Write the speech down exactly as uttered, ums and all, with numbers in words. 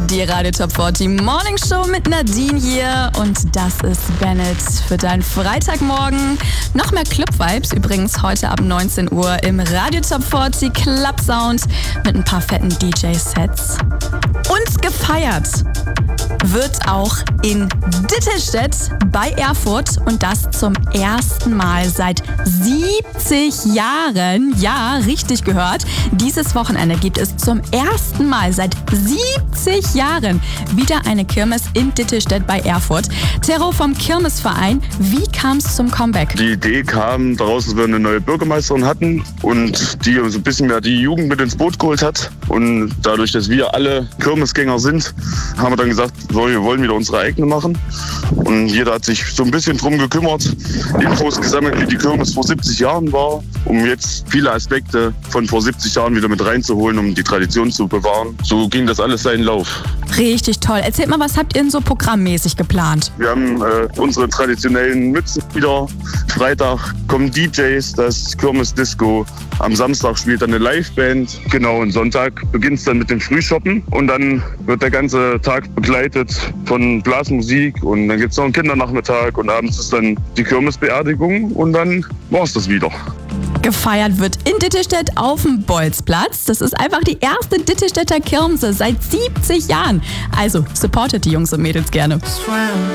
Die Radio Top vierzig Morning Show mit Nadine hier und das ist Bennett für deinen Freitagmorgen. Noch mehr Club-Vibes übrigens heute ab neunzehn Uhr im Radio Top vierzig Club Sound mit ein paar fetten D J-Sets. Und gefeiert wird auch in Dittelstedt bei Erfurt und das zum ersten Mal seit siebzig Jahren. Ja, richtig gehört. Dieses Wochenende gibt es zum ersten Mal seit siebzig Jahren wieder eine Kirmes in Dittelstedt bei Erfurt. Terro vom Kirmesverein, wie kam es zum Comeback? Die Idee kam daraus, dass wir eine neue Bürgermeisterin hatten und die so ein bisschen mehr die Jugend mit ins Boot geholt hat. Und dadurch, dass wir alle Kirmesgänger sind, haben wir dann gesagt, so, wir wollen wieder unsere eigene machen. Und jeder hat sich so ein bisschen drum gekümmert, Infos gesammelt, wie die Kirmes vor siebzig Jahren war, um jetzt viele Aspekte von vor siebzig Jahren wieder mit reinzuholen, um die Tradition zu bewahren. So ging das alles seinen Lauf. Richtig toll. Erzählt mal, was habt ihr denn so programmmäßig geplant? Wir haben äh, unsere traditionellen Mützen wieder. Freitag kommen D Js, das Kirmes Disco. Am Samstag spielt dann eine Liveband. Genau, und Sonntag beginnt es dann mit dem Frühshoppen. Und dann wird der ganze Tag begleitet von Blasmusik. Und dann gibt es noch einen Kindernachmittag. Und abends ist dann die Kirmesbeerdigung. Und dann war es das wieder. Gefeiert wird in Dittelstedt auf dem Bolzplatz. Das ist einfach die erste Dittelstädter Kirmse seit siebzig Jahren. Also supportet die Jungs und Mädels gerne.